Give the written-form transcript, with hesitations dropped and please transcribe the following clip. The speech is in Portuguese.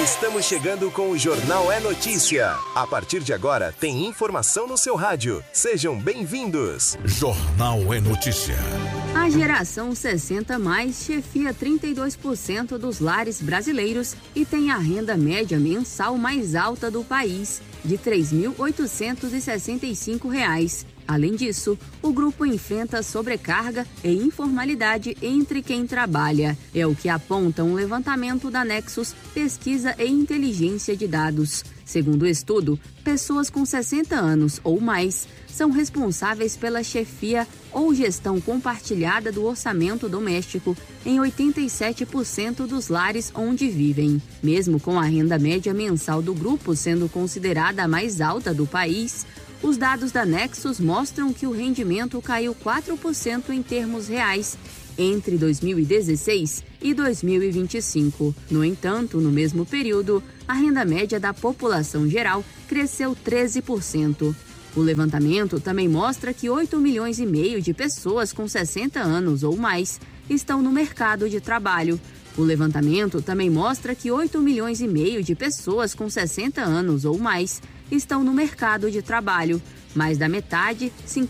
Estamos chegando com o Jornal é Notícia. A partir de agora, tem informação no seu rádio. Sejam bem-vindos. Jornal é Notícia. A geração 60+, chefia 32% dos lares brasileiros e tem a renda média mensal mais alta do país, de R$ 3.865. Além disso, o grupo enfrenta sobrecarga e informalidade entre quem trabalha. É o que aponta um levantamento da Nexus Pesquisa e Inteligência de Dados. Segundo o estudo, pessoas com 60 anos ou mais são responsáveis pela chefia ou gestão compartilhada do orçamento doméstico em 87% dos lares onde vivem. Mesmo com a renda média mensal do grupo sendo considerada a mais alta do país, os dados da Nexus mostram que o rendimento caiu 4% em termos reais entre 2016 e 2025. No entanto, no mesmo período, a renda média da população geral cresceu 13%. O levantamento também mostra que 8,5 milhões de pessoas com 60 anos ou mais estão no mercado de trabalho. O levantamento também mostra que 8,5 milhões de pessoas com 60 anos ou mais estão no mercado de trabalho. Mais da metade,